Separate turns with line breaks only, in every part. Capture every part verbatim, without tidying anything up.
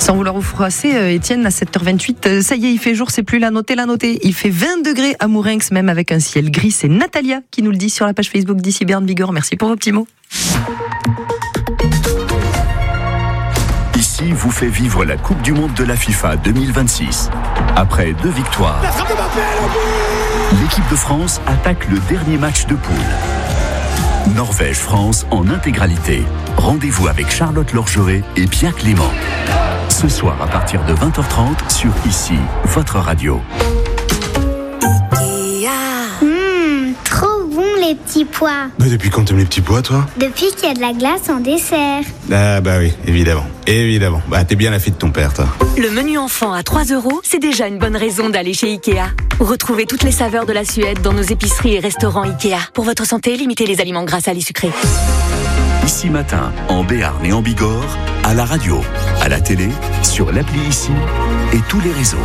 Sans vouloir vous froisser, euh, Étienne, à sept heures vingt-huit, euh, ça y est, il fait jour, c'est plus la noter, la noter. Il fait vingt degrés à Mourinx, même avec un ciel gris. C'est Natalia qui nous le dit sur la page Facebook d'Ici Berne Bigorre. Merci pour vos petits mots.
Ici vous fait vivre la Coupe du Monde de la FIFA deux mille vingt-six. Après deux victoires, l'équipe de France attaque le dernier match de poule. Norvège-France en intégralité. Rendez-vous avec Charlotte Lorgeret et Pierre Clément. Ce soir à partir de vingt heures trente sur Ici, votre radio.
Mmh, trop bon les petits pois.
Mais depuis quand t'aimes les petits pois, toi?
Depuis qu'il y a de la glace en dessert.
Ah bah oui, évidemment. Évidemment. Bah t'es bien la fille de ton père, toi.
Le menu enfant à trois euros, c'est déjà une bonne raison d'aller chez Ikea. Retrouvez toutes les saveurs de la Suède dans nos épiceries et restaurants Ikea. Pour votre santé, limitez les aliments gras, salés, sucrés.
Ici Matin, en Béarn et en Bigorre, à la radio, à la télé, sur l'appli Ici et tous les réseaux.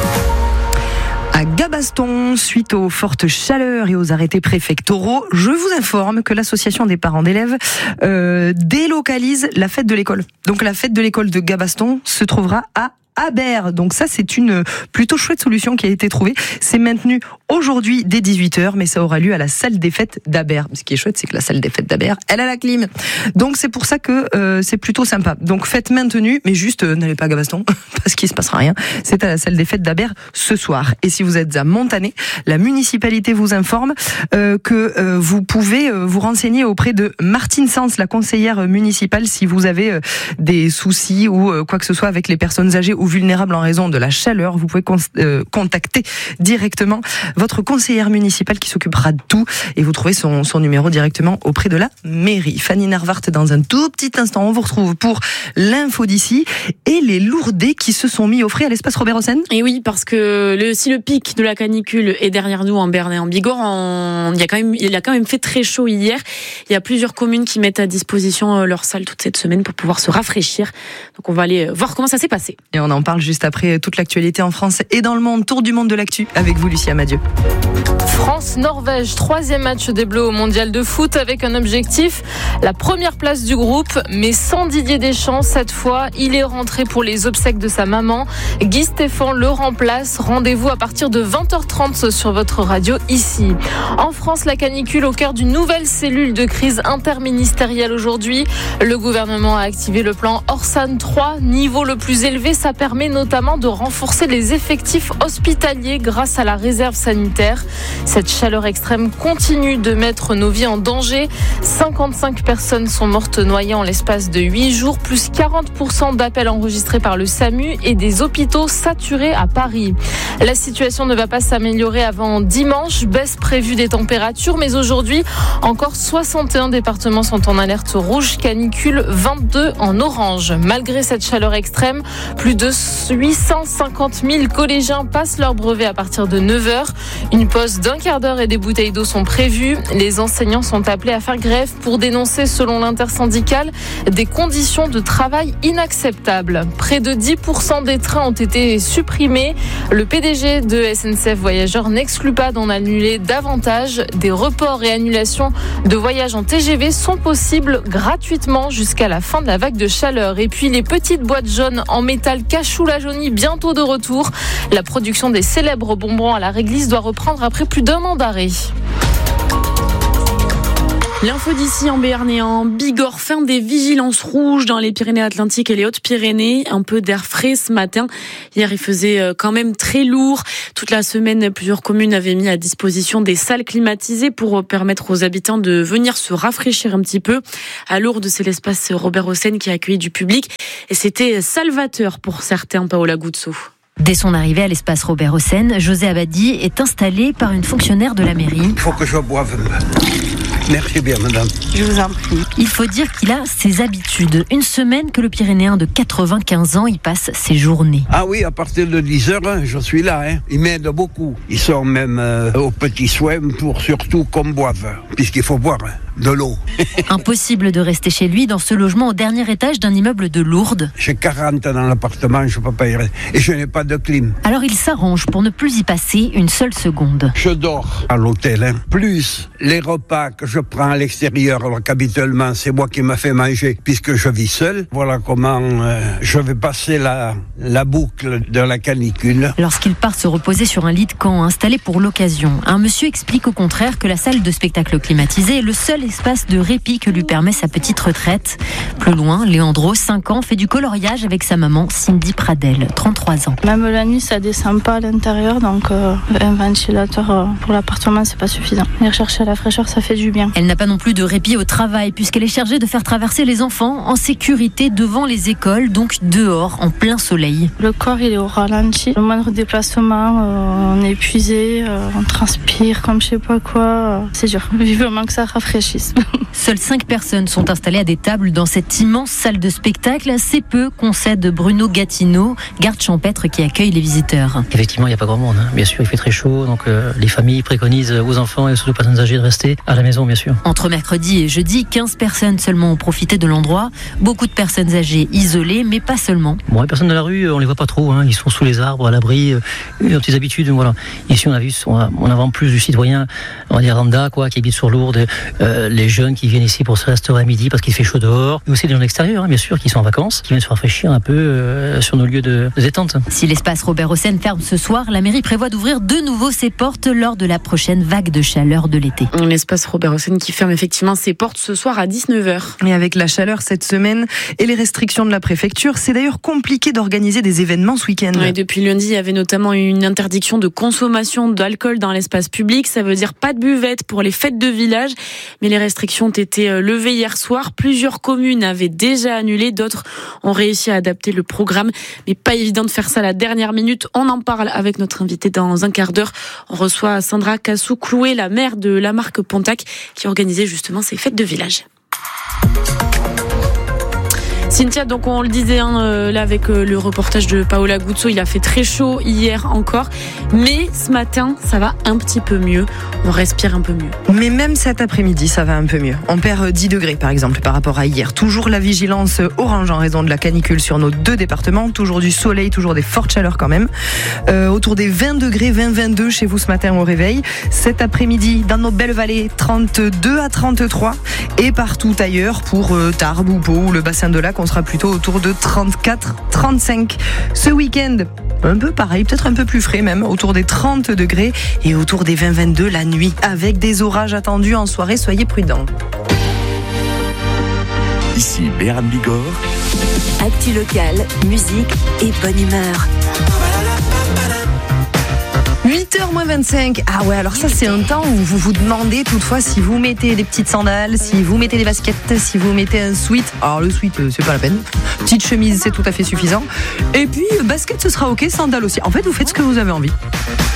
À Gabaston, suite aux fortes chaleurs et aux arrêtés préfectoraux, je vous informe que l'association des parents d'élèves euh, délocalise la fête de l'école. Donc la fête de l'école de Gabaston se trouvera à Aber. Donc ça, c'est une plutôt chouette solution qui a été trouvée. C'est maintenu aujourd'hui dès dix-huit heures, mais ça aura lieu à la salle des fêtes d'Aber. Ce qui est chouette, c'est que la salle des fêtes d'Aber, elle a la clim. Donc c'est pour ça que euh, c'est plutôt sympa. Donc fête maintenue, mais juste euh, n'allez pas à Gabaston, parce qu'il se passera rien. C'est à la salle des fêtes d'Aber ce soir. Et si vous êtes à Montané, la municipalité vous informe euh, que euh, vous pouvez euh, vous renseigner auprès de Martine Sens, la conseillère municipale, si vous avez euh, des soucis ou euh, quoi que ce soit avec les personnes âgées ou vulnérables en raison de la chaleur. Vous pouvez con- euh, contacter directement votre conseillère municipale qui s'occupera de tout, et vous trouvez son, son numéro directement auprès de la mairie. Fanny Narvart, dans un tout petit instant, on vous retrouve pour l'info d'ici et les lourdés qui se sont mis au frais à l'espace Robert Hossein.
Et oui, parce que le, si le pic de la canicule est derrière nous en Béarn et en Bigorre, on, il, y a quand même, il a quand même fait très chaud hier. Il y a plusieurs communes qui mettent à disposition leur salle toute cette semaine pour pouvoir se rafraîchir. Donc on va aller voir comment ça s'est passé.
Et on en parle juste après toute l'actualité en France et dans le monde. Tour du monde de l'actu avec vous, Lucia Madieu.
France-Norvège, troisième match des Bleus au mondial de foot avec un objectif, la première place du groupe, mais sans Didier Deschamps cette fois. Il est rentré pour les obsèques de sa maman. Guy Stéphane le remplace. Rendez-vous à partir de vingt heures trente sur votre radio Ici. En France, la canicule au cœur d'une nouvelle cellule de crise interministérielle aujourd'hui. Le gouvernement a activé le plan Orsan trois, niveau le plus élevé. Ça permet notamment de renforcer les effectifs hospitaliers grâce à la réserve sanitaire. Cette chaleur extrême continue de mettre nos vies en danger. cinquante-cinq personnes sont mortes noyées en l'espace de huit jours, plus quarante pour cent d'appels enregistrés par le SAMU et des hôpitaux saturés à Paris. La situation ne va pas s'améliorer avant dimanche, baisse prévue des températures, mais aujourd'hui, encore soixante et un départements sont en alerte rouge, canicule vingt-deux en orange. Malgré cette chaleur extrême, plus de huit cent cinquante mille collégiens passent leur brevet à partir de neuf heures. Une pause d'un quart d'heure et des bouteilles d'eau sont prévues. Les enseignants sont appelés à faire grève pour dénoncer, selon l'intersyndicale, des conditions de travail inacceptables. Près de dix pour cent des trains ont été supprimés. Le P D G de S N C F Voyageurs n'exclut pas d'en annuler davantage. Des reports et annulations de voyages en T G V sont possibles gratuitement jusqu'à la fin de la vague de chaleur. Et puis les petites boîtes jaunes en métal cachou la jaunie bientôt de retour. La production des célèbres bonbons à la réglisse doit reprendre après plus d'un an d'arrêt.
L'info d'ici en Béarn et en Bigorre, fin des vigilances rouges dans les Pyrénées-Atlantiques et les Hautes-Pyrénées. Un peu d'air frais ce matin. Hier, il faisait quand même très lourd. Toute la semaine, plusieurs communes avaient mis à disposition des salles climatisées pour permettre aux habitants de venir se rafraîchir un petit peu. À Lourdes, c'est l'espace Robert Hossein qui a accueilli du public. Et c'était salvateur pour certains, Paola Guzzo.
Dès son arrivée à l'espace Robert Hossein, José Abadi est installé par une fonctionnaire de la mairie.
Il faut que je boive. Merci bien, madame.
Je vous en prie. Il faut dire qu'il a ses habitudes. Une semaine que le Pyrénéen de quatre-vingt-quinze ans y passe ses journées.
Ah oui, à partir de dix heures, hein, je suis là. Hein. Il m'aide beaucoup. Ils sont même euh, aux petits soins pour surtout qu'on boive, puisqu'il faut boire. Hein. de l'eau.
Impossible de rester chez lui dans ce logement au dernier étage d'un immeuble de Lourdes.
J'ai quarante dans l'appartement, je ne peux pas y rester. Et je n'ai pas de clim.
Alors il s'arrange pour ne plus y passer une seule seconde.
Je dors à l'hôtel, hein. Plus les repas que je prends à l'extérieur, alors qu'habituellement c'est moi qui m'a fait manger puisque je vis seul. Voilà comment euh, je vais passer la, la boucle de la canicule.
Lorsqu'il part se reposer sur un lit de camp installé pour l'occasion, un monsieur explique au contraire que la salle de spectacle climatisée est le seul espace de répit que lui permet sa petite retraite. Plus loin, Léandro, cinq ans, fait du coloriage avec sa maman Cindy Pradel, trente-trois ans.
Même la nuit, ça descend pas à l'intérieur, donc euh, un ventilateur euh, pour l'appartement, c'est pas suffisant. Venir chercher la fraîcheur, ça fait du bien.
Elle n'a pas non plus de répit au travail puisqu'elle est chargée de faire traverser les enfants en sécurité devant les écoles, donc dehors, en plein soleil.
Le corps, il est au ralenti. Le moindre déplacement, euh, on est épuisé, euh, on transpire comme je sais pas quoi. Euh, c'est dur. Vivement que ça rafraîchisse.
Seules cinq personnes sont installées à des tables dans cette immense salle de spectacle. C'est peu, concède Bruno Gatineau, garde champêtre qui accueille les visiteurs.
Effectivement, il n'y a pas grand monde. Hein. Bien sûr, il fait très chaud, donc euh, les familles préconisent aux enfants et surtout aux personnes âgées de rester à la maison, bien sûr.
Entre mercredi et jeudi, quinze personnes seulement ont profité de l'endroit. Beaucoup de personnes âgées isolées, mais pas seulement.
Bon, les personnes de la rue, on les voit pas trop. Hein. Ils sont sous les arbres, à l'abri, euh, leurs petites habitudes. Voilà. Ici, on a vu, on a, on a vraiment plus du citoyen, on va dire lambda, quoi, qui habite sur Lourdes, euh, les jeunes qui viennent ici pour se restaurer à midi parce qu'il fait chaud dehors, et aussi des gens extérieurs, hein, bien sûr, qui sont en vacances, qui viennent se rafraîchir un peu euh, sur nos lieux de, de détente.
Si l'espace Robert Hossein ferme ce soir, la mairie prévoit d'ouvrir de nouveau ses portes lors de la prochaine vague de chaleur de l'été.
L'espace Robert Hossein qui ferme effectivement ses portes ce soir à dix-neuf heures.
Et avec la chaleur cette semaine et les restrictions de la préfecture, c'est d'ailleurs compliqué d'organiser des événements ce week-end.
Ouais, depuis lundi, il y avait notamment une interdiction de consommation d'alcool dans l'espace public. Ça veut dire pas de buvette pour les fêtes de village. Mais les restrictions ont été levées hier soir. Plusieurs communes avaient déjà annulé. D'autres ont réussi à adapter le programme. Mais pas évident de faire ça à la dernière minute. On en parle avec notre invité dans un quart d'heure. On reçoit Sandra Cassou-Clouet, la maire de Lamarque-Pontac, qui organisait justement ces fêtes de village. Cynthia, donc on le disait hein, euh, là avec euh, le reportage de Paola Guzzo, il a fait très chaud hier encore, mais ce matin ça va un petit peu mieux, on respire un peu mieux.
Mais même cet après-midi ça va un peu mieux, on perd dix degrés par exemple par rapport à hier. Toujours la vigilance orange en raison de la canicule sur nos deux départements, toujours du soleil, toujours des fortes chaleurs quand même, euh, autour des vingt degrés, vingt vingt-deux chez vous ce matin au réveil. Cet après-midi dans nos belles vallées, trente-deux à trente-trois, et partout ailleurs pour euh, Tarbes ou Pau ou le bassin de Lac, on sera plutôt autour de trente-quatre à trente-cinq. Ce week-end, un peu pareil, peut-être un peu plus frais même, autour des trente degrés et autour des vingt vingt-deux la nuit, avec des orages attendus en soirée, soyez prudents.
Ici Béran Bigorre.
Actu local, musique et bonne humeur.
huit heures moins vingt-cinq. Ah ouais, alors ça c'est un temps où vous vous demandez toutefois si vous mettez des petites sandales, si vous mettez des baskets, si vous mettez un sweat. Alors le sweat c'est pas la peine. Petite chemise c'est tout à fait suffisant. Et puis basket ce sera ok, sandales aussi. En fait vous faites ce que vous avez envie.